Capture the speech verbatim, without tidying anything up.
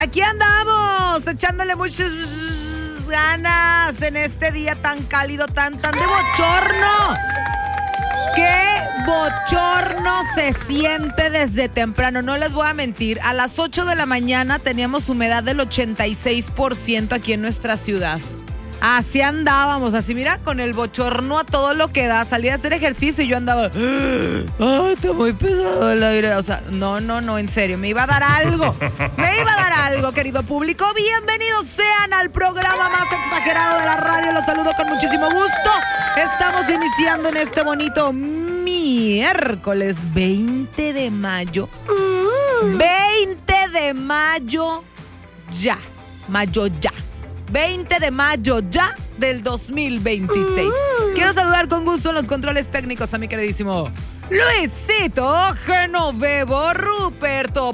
Aquí andamos, echándole muchas ganas en este día tan cálido, tan, tan de bochorno. ¡Qué bochorno se siente desde temprano! No les voy a mentir, a las ocho de la mañana teníamos humedad del ochenta y seis por ciento aquí en nuestra ciudad. Así andábamos, así mira, con el bochorno a todo lo que da. Salí a hacer ejercicio y yo andaba, ¡ay, está muy pesado el aire! O sea, no, no, no, en serio, me iba a dar algo. Me iba a dar algo, querido público. Bienvenidos sean al programa más exagerado de la radio. Los saludo con muchísimo gusto. Estamos iniciando en este bonito miércoles veinte de mayo. veinte de mayo ya. Mayo ya. veinte de mayo ya del dos mil veintiséis. Quiero saludar con gusto en los controles técnicos a mi queridísimo Luisito Genovevo, Ruperto